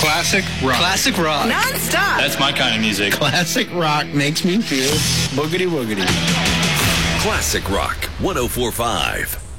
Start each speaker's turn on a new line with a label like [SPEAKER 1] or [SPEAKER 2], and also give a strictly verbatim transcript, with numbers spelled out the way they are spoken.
[SPEAKER 1] Classic rock.
[SPEAKER 2] Classic rock.
[SPEAKER 3] Non-stop.
[SPEAKER 1] That's my kind of music.
[SPEAKER 2] Classic rock makes me feel boogity woogity.
[SPEAKER 4] Classic Rock one oh four point five.